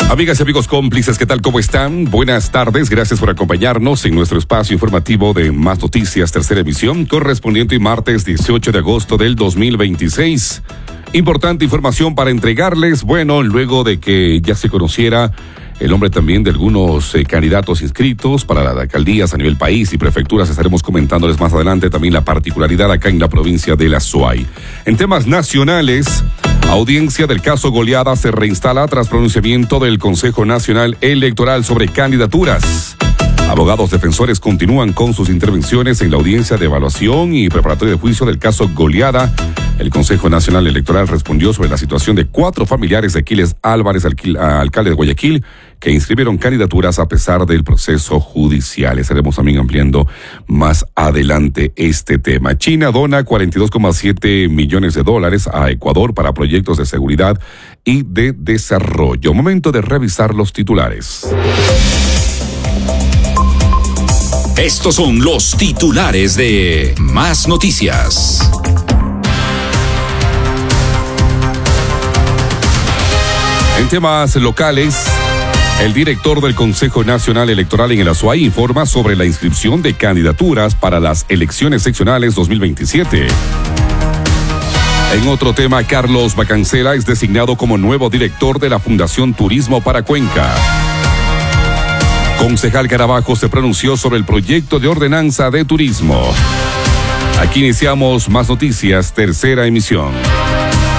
Amigas y amigos cómplices, ¿qué tal? ¿Cómo están? Buenas tardes, gracias por acompañarnos en nuestro espacio informativo de Más Noticias, tercera emisión, correspondiente martes 18 de agosto del 2026. Importante información para entregarles, luego de que ya se conociera el nombre también de algunos candidatos inscritos para las alcaldías a nivel país y prefecturas. Estaremos comentándoles más adelante también la particularidad acá en la provincia de la Azuay. En temas nacionales, audiencia del caso Goleada se reinstala tras pronunciamiento del Consejo Nacional Electoral sobre candidaturas. Abogados defensores continúan con sus intervenciones en la audiencia de evaluación y preparatoria de juicio del caso Goleada. El Consejo Nacional Electoral respondió sobre la situación de 4 familiares de Aquiles Álvarez, alcalde de Guayaquil, que inscribieron candidaturas a pesar del proceso judicial. Estaremos también ampliando más adelante este tema. China dona $42,7 millones a Ecuador para proyectos de seguridad y de desarrollo. Momento de revisar los titulares. Estos son los titulares de Más Noticias. En temas locales, el director del Consejo Nacional Electoral en el Azuay informa sobre la inscripción de candidaturas para las elecciones seccionales 2027. En otro tema, Carlos Bacancela es designado como nuevo director de la Fundación Turismo para Cuenca. Concejal Carabajo se pronunció sobre el proyecto de ordenanza de turismo. Aquí iniciamos Más Noticias, tercera emisión.